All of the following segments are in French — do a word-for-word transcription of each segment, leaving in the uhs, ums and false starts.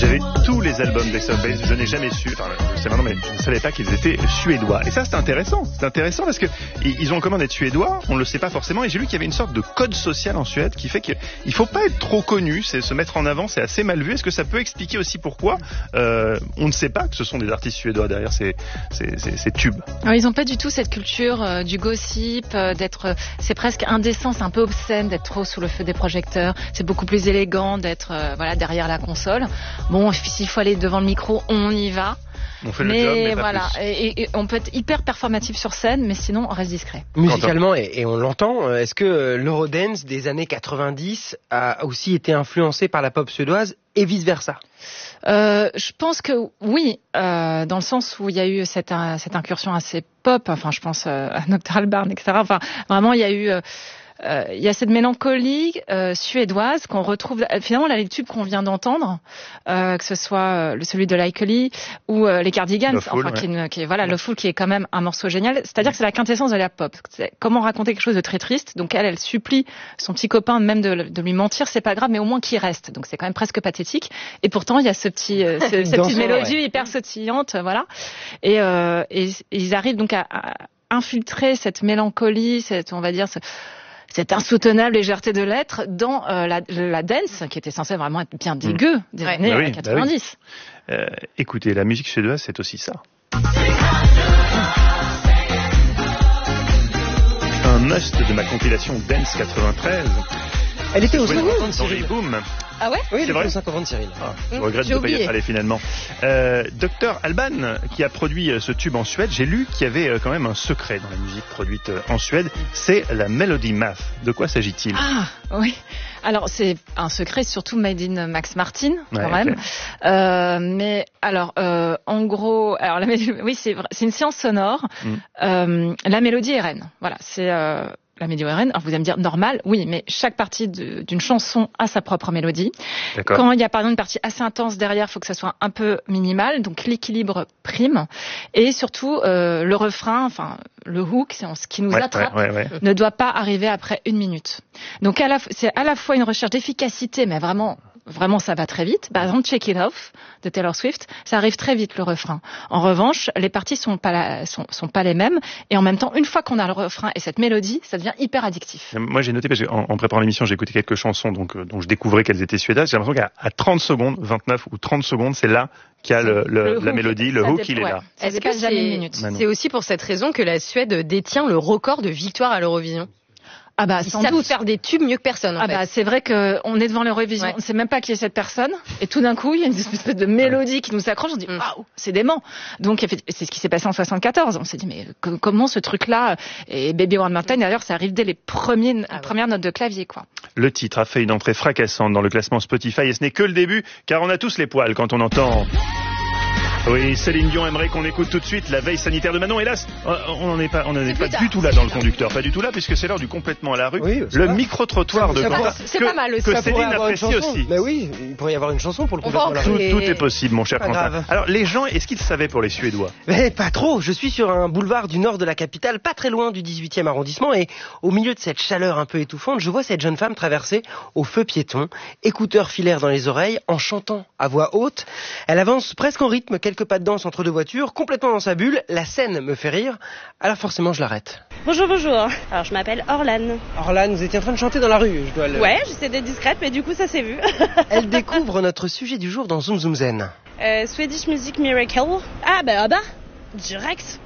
J'avais tous les albums d'Ace of Base, je n'ai jamais su, enfin, je sais maintenant, mais je ne savais pas qu'ils étaient suédois. Et ça, c'est intéressant. C'est intéressant parce que ils ont en commun d'être suédois, on ne le sait pas forcément, et j'ai lu qu'il y avait une sorte de code social en Suède qui fait qu'il ne faut pas être trop connu, c'est se mettre en avant, c'est assez mal vu. Est-ce que ça peut expliquer aussi pourquoi euh, on ne sait pas que ce sont des artistes suédois derrière ces, ces, ces, ces tubes? Alors, ils n'ont pas du tout cette culture euh, du gossip, euh, d'être, euh, c'est presque indécent, c'est un peu obscène d'être trop sous le feu des projecteurs. C'est beaucoup plus élégant d'être euh, voilà derrière la console. Bon, s'il faut aller devant le micro, on y va. On fait mais le job, mais pas voilà, plus. et, et on peut être hyper performatif sur scène, mais sinon on reste discret. Musicalement, et, et on l'entend, est-ce que l'Eurodance des années quatre-vingt-dix a aussi été influencé par la pop suédoise et vice-versa? Euh, je pense que oui, euh, dans le sens où il y a eu cette, euh, cette incursion assez pop, enfin je pense euh, à Noctar Albarn, et cetera. Enfin, vraiment, il y a eu... Euh, Euh, il y a cette mélancolie euh, suédoise qu'on retrouve finalement là, les tubes qu'on vient d'entendre, euh, que ce soit euh, celui de Likely ou euh, les Cardigans, Le Fool, enfin ouais. qui, est, qui est voilà, le Fool qui est quand même un morceau génial. C'est-à-dire que c'est la quintessence de la pop. C'est comment raconter quelque chose de très triste. Donc elle, elle supplie son petit copain même de, de lui mentir, c'est pas grave, mais au moins qu'il reste. Donc c'est quand même presque pathétique. Et pourtant il y a ce petit, euh, ce, cette petite mélodie ouais. hyper sautillante, voilà. Et, euh, et, et ils arrivent donc à, à infiltrer cette mélancolie, cette, on va dire. Ce, cette insoutenable légèreté de l'être dans euh, la, la dance, qui était censée vraiment être bien dégueu mmh. des ouais. années bah oui, quatre-vingt-dix. Bah oui. euh, écoutez, la musique suédoise, c'est aussi ça. Un must de ma compilation Dance quatre-vingt-treize. Elle était au oui, cinquante dans les booms. Ah ouais? Oui, c'est vrai. Au cinquante, Cyril. Ah, je mmh, regrette de ne pas y être allé finalement. Euh, Docteur Alban, qui a produit ce tube en Suède, j'ai lu qu'il y avait quand même un secret dans la musique produite en Suède, c'est la Melody Math. De quoi s'agit-il? Ah oui. Alors c'est un secret surtout made in Max Martin quand ouais, même. Okay. Euh, mais alors euh, en gros, alors la oui c'est c'est une science sonore. Mmh. Euh, la mélodie est reine. Voilà, c'est euh, la mélodie est reine. Alors vous allez me dire normal, oui, mais chaque partie de, d'une chanson a sa propre mélodie. D'accord. Quand il y a par exemple une partie assez intense derrière, il faut que ça soit un peu minimal, donc l'équilibre prime, et surtout euh, le refrain, enfin le hook, c'est ce qui nous ouais, attrape, ouais, ouais, ouais. ne doit pas arriver après une minute. Donc à la, c'est à la fois une recherche d'efficacité, mais vraiment Vraiment, ça va très vite. Par exemple, Shake It Off de Taylor Swift, ça arrive très vite le refrain. En revanche, les parties sont pas la, sont, sont pas les mêmes. Et en même temps, une fois qu'on a le refrain et cette mélodie, ça devient hyper addictif. Moi, j'ai noté parce qu'en en préparant l'émission, j'ai écouté quelques chansons, donc euh, dont je découvrais qu'elles étaient suédoises. J'ai l'impression qu'à à trente secondes, vingt-neuf ou trente secondes, c'est là qu'il y a le, le, le la hook, mélodie, le hook, dé- il ouais. est là. Ça Est-ce dépasse que jamais une c'est, minute. c'est aussi pour cette raison que la Suède détient le record de victoires à l'Eurovision? Ah bah Ils sans savent doute faire des tubes mieux que personne en ah fait. bah c'est vrai que on est devant l'Eurovision, Ouais. on ne sait même pas qui est cette personne et tout d'un coup il y a une espèce de mélodie qui nous s'accroche, on dit waouh, c'est dément. Donc c'est ce qui s'est passé en soixante-quatorze. On s'est dit mais que, comment ce truc-là et Baby One More Time d'ailleurs ça arrive dès les premiers Ah ouais. premières notes de clavier quoi. Le titre a fait une entrée fracassante dans le classement Spotify et ce n'est que le début car on a tous les poils quand on entend. Oui, Céline Dion aimerait qu'on écoute tout de suite la veille sanitaire de Manon. Hélas, on n'en est pas, on n'en est pas du tout là dans le conducteur, pas du tout là, puisque c'est l'heure du complètement à la rue. Oui, le pas. micro-trottoir de Ça Quentin. pourrait- c'est que, pas mal aussi. que Ça pourrait Céline avoir une apprécie chanson. aussi. Mais oui, il pourrait y avoir une chanson pour le On va complètement à la en rue. Tout, Et- tout est possible, mon cher Pas Quentin. grave. Alors, les gens, est-ce qu'ils savaient pour les Suédois? Mais pas trop, je suis sur un boulevard du nord de la capitale, pas très loin du dix-huitième arrondissement, et au milieu de cette chaleur un peu étouffante, je vois cette jeune femme traverser au feu piéton, écouteurs filaires dans les oreilles, en chantant à voix haute. Elle avance presque en rythme, quelques pas de danse entre deux voitures, complètement dans sa bulle, la scène me fait rire, alors forcément je l'arrête. Bonjour, bonjour. Alors, je m'appelle Orlan. Orlan, vous étiez en train de chanter dans la rue, je dois le... Ouais, j'essaie d'être discrète, mais du coup, ça s'est vu. Elle découvre notre sujet du jour dans Zoom Zoom Zen. Euh, Swedish Music Miracle. Ah, bah, ah bah, direct.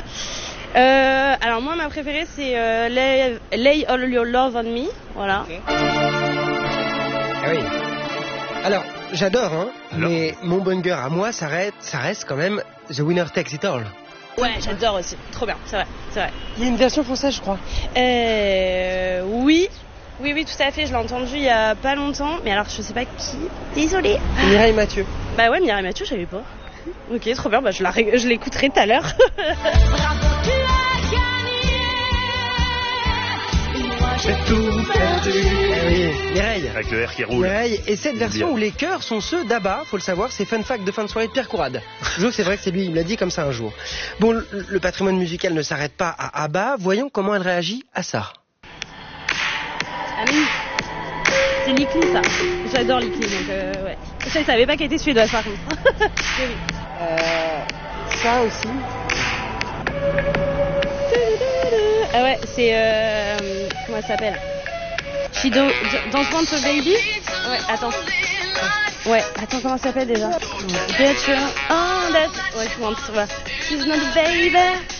euh, alors, moi, ma préférée, c'est euh, Lay, Lay All Your Love on Me. Voilà. Okay. Ah oui. Alors, j'adore, hein, Alors mais mon banger à moi, ça reste, ça reste quand même The Winner Takes It All. Ouais, j'adore aussi. Trop bien, c'est vrai, c'est vrai. Il y a une version française, je crois. Euh, oui. Oui, oui, tout à fait. Je l'ai entendu il y a pas longtemps. Mais alors, je sais pas qui. Désolée. Mireille Mathieu. Bah ouais, Mireille Mathieu, je savais pas. Ok, trop bien. Bah, je, la ré- je l'écouterai tout à l'heure. J'ai tout perdu. Eh oui, Mireille. Avec le R qui roule. Mireille. Et cette version bien. où les chœurs sont ceux d'Abba, faut le savoir, c'est Fun Fact de fin de soirée de Pierre Courade. Je jure que c'est vrai que c'est lui, il me l'a dit comme ça un jour. Bon, le, le patrimoine musical ne s'arrête pas à Abba, voyons comment elle réagit à ça. Ah oui. C'est Likli, ça. J'adore Likli, donc euh, ouais. Je ne savais pas qu'elle était suédoise par contre. Euh, ça aussi. Ah ouais, c'est... Euh, comment elle s'appelle? She do, Don't Want a Baby? Ouais, attends. Ouais, attends, comment ça s'appelle déjà? Get your... Oh, that's... Ouais, she wants... Ouais. She's not a baby.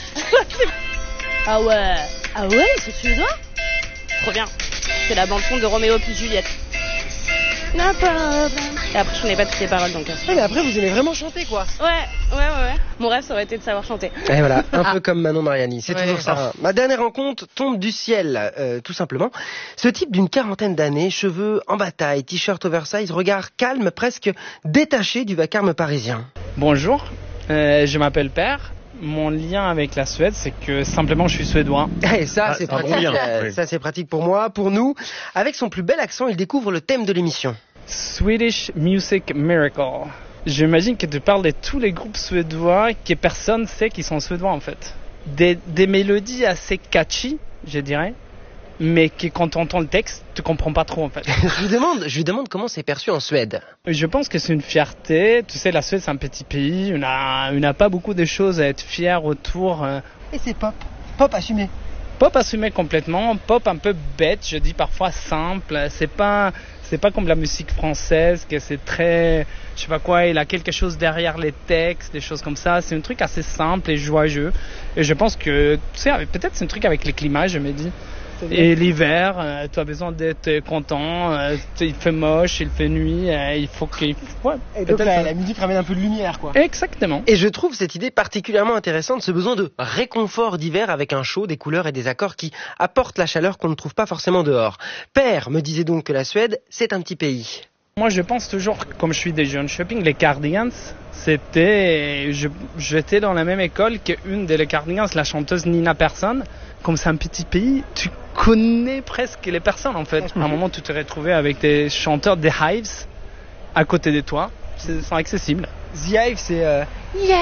Ah ouais. Ah ouais, c'est suédois? Trop bien. C'est la bande-son de Roméo plus Juliette. No problem. Et après, je connais pas toutes les paroles, donc... Ouais, mais après, vous aimez vraiment chanter, quoi. Ouais, ouais, ouais, ouais. Mon rêve, ça aurait été de savoir chanter. Et voilà, un peu comme Manon Mariani, c'est Ouais. toujours ça. hein. Ma dernière rencontre tombe du ciel, euh, tout simplement. Ce type d'une quarantaine d'années, cheveux en bataille, t-shirt oversize, regard calme, presque détaché du vacarme parisien. Bonjour, euh, je m'appelle Père. Mon lien avec la Suède, c'est que simplement je suis suédois. Et ça, Ah, c'est c'est un bon pratique. lien, euh, oui. Ça, c'est pratique pour moi, pour nous. Avec son plus bel accent, il découvre le thème de l'émission. Swedish Music Miracle. J'imagine que tu parles de tous les groupes suédois que personne sait qu'ils sont suédois en fait. Des, des mélodies assez catchy, je dirais, mais que quand tu entends le texte, tu comprends pas trop en fait. je lui demande, je lui demande comment c'est perçu en Suède. Je pense que c'est une fierté. Tu sais, la Suède c'est un petit pays, on n'a on a pas beaucoup de choses à être fier autour. euh, Et c'est pop, pop assumé. Pop assumé complètement, pop un peu bête, je dis parfois simple. C'est pas, c'est pas comme la musique française que c'est très, je sais pas quoi, il a quelque chose derrière les textes, des choses comme ça. C'est un truc assez simple et joyeux. Et je pense que, tu sais, peut-être c'est un truc avec les climats, je me dis. Et l'hiver, euh, tu as besoin d'être content. Euh, il fait moche, il fait nuit, euh, il faut qu'il, ouais, Et donc peut-être. la, la musique ramène un peu de lumière, quoi. Exactement. Et je trouve cette idée particulièrement intéressante, ce besoin de réconfort d'hiver avec un chaud, des couleurs et des accords qui apportent la chaleur qu'on ne trouve pas forcément dehors. Père me disait donc que la Suède, c'est un petit pays. Moi, je pense toujours, comme je suis de Jönköping, les Cardigans, c'était, je, j'étais dans la même école qu'une des Cardigans, la chanteuse Nina Persson. Comme c'est un petit pays, tu connais presque les personnes en fait. À un moment, tu te retrouvais avec des chanteurs des Hives à côté de toi. C'est, c'est accessible. The Hive, c'est... Euh... Yeah,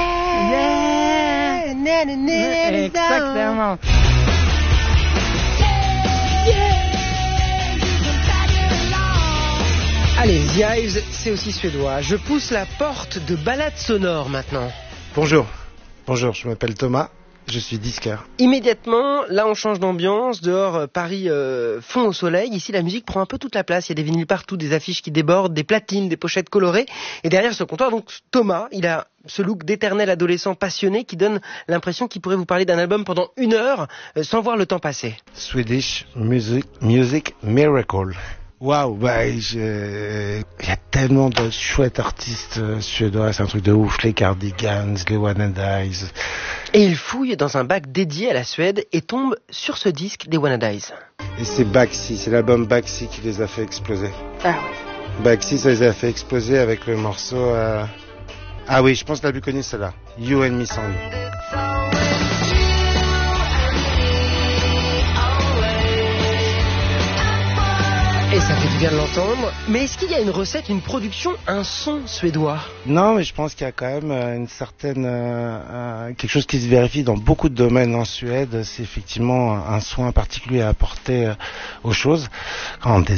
yeah, na, na, na, na, Exactement. Allez, The Hives, c'est aussi suédois. Je pousse la porte de balade sonore maintenant. Bonjour, bonjour, je m'appelle Thomas, je suis disqueur. Immédiatement, là on change d'ambiance, dehors euh, Paris euh, fond au soleil, ici la musique prend un peu toute la place, il y a des vinyles partout, des affiches qui débordent, des platines, des pochettes colorées, et derrière ce comptoir, donc Thomas, il a ce look d'éternel adolescent passionné qui donne l'impression qu'il pourrait vous parler d'un album pendant une heure euh, sans voir le temps passer. Swedish Music, Music Miracle. Waouh, bah, je- il y a tellement de chouettes artistes euh, suédois, c'est un truc de ouf, les Cardigans, les One and Eyes. Et il fouille dans un bac dédié à la Suède et tombe sur ce disque des Wannadies. Et c'est Baxi, c'est l'album Baxi qui les a fait exploser. Ah oui. Baxi, ça les a fait exploser avec le morceau... euh, Ah oui, je pense que la plus connue, c'est là. You and Me Song. Et ça fait du bien de l'entendre. Mais est-ce qu'il y a une recette, une production, un son suédois? Non, mais je pense qu'il y a quand même euh, une certaine euh, euh, quelque chose qui se vérifie dans beaucoup de domaines en Suède. C'est effectivement un soin particulier à apporter euh, aux choses. Quand des